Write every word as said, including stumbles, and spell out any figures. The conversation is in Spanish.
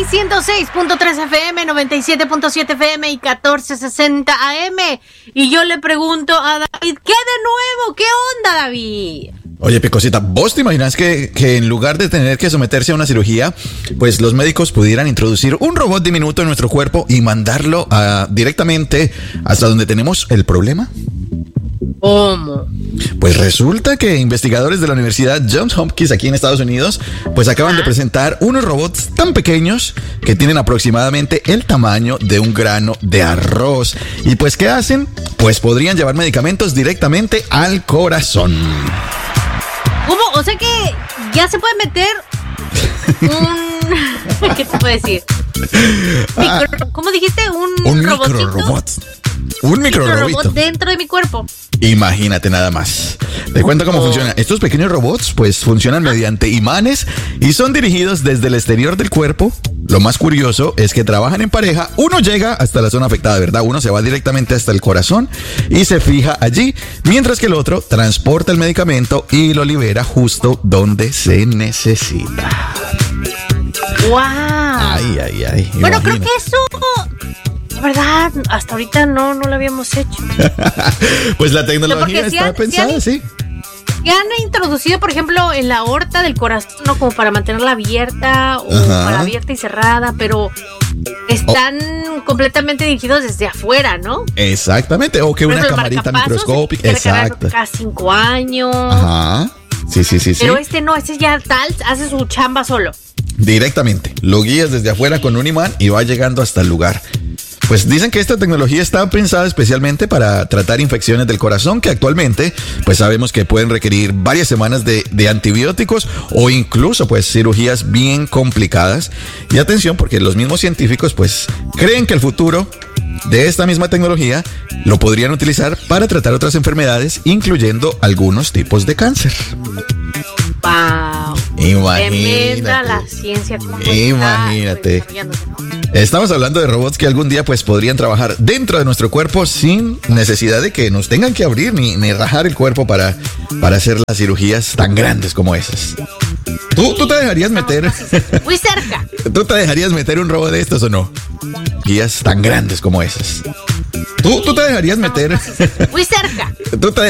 ciento seis punto tres F M, noventa y siete punto siete F M y catorce sesenta A M. Y yo le pregunto a David, ¿qué de nuevo? ¿Qué onda, David? Oye, Picosita, ¿vos te imaginas que, que en lugar de tener que someterse a una cirugía, pues los médicos pudieran introducir un robot diminuto en nuestro cuerpo y mandarlo a, directamente hasta donde tenemos el problema? ¿Cómo? Pues resulta que investigadores de la Universidad Johns Hopkins aquí en Estados Unidos pues acaban de presentar unos robots tan pequeños que tienen aproximadamente el tamaño de un grano de arroz. ¿Y pues qué hacen? Pues podrían llevar medicamentos directamente al corazón. ¿Cómo? O sea que ya se puede meter un... ¿Qué te puedo decir? Micro... ¿Cómo dijiste? Un, un robotito. micro robot. Un micro robot dentro de mi cuerpo. Imagínate nada más. Te cuento cómo oh. funciona. Estos pequeños robots pues funcionan mediante imanes y son dirigidos desde el exterior del cuerpo. Lo más curioso es que trabajan en pareja. Uno llega hasta la zona afectada, ¿verdad? Uno se va directamente hasta el corazón y se fija allí, mientras que el otro transporta el medicamento y lo libera justo donde se necesita. ¡Wow! Ay, ay, ay. Bueno, imagínate. creo que eso... ¿Verdad? Hasta ahorita no, no lo habíamos hecho. Pues la tecnología si está han, pensada, si han, sí. Si han introducido, por ejemplo, en la aorta del corazón, ¿no? Como para mantenerla abierta o Ajá. para abierta y cerrada, pero están oh. completamente dirigidos desde afuera, ¿no? Exactamente, o que por una ejemplo, camarita microscópica. Exacto. Cada cinco años. Ajá. Sí, sí, sí, sí. Pero este no, este ya tal, hace su chamba solo. Directamente, lo guías desde afuera con un imán y va llegando hasta el lugar. Pues dicen que esta tecnología está pensada especialmente para tratar infecciones del corazón que actualmente pues sabemos que pueden requerir varias semanas de, de antibióticos o incluso pues cirugías bien complicadas. Y atención, porque los mismos científicos pues creen que el futuro de esta misma tecnología lo podrían utilizar para tratar otras enfermedades, incluyendo algunos tipos de cáncer. Wow. Tremenda la ciencia. Imagínate. Estamos hablando de robots que algún día pues podrían trabajar dentro de nuestro cuerpo sin necesidad de que nos tengan que abrir ni, ni rajar el cuerpo para, para hacer las cirugías tan grandes como esas. ¿Tú, tú te dejarías meter? Muy cerca. ¿Tú te dejarías meter un robot de estos o no? Guías tan grandes como esas. ¿Tú, tú te dejarías meter? Muy cerca. ¿Tú te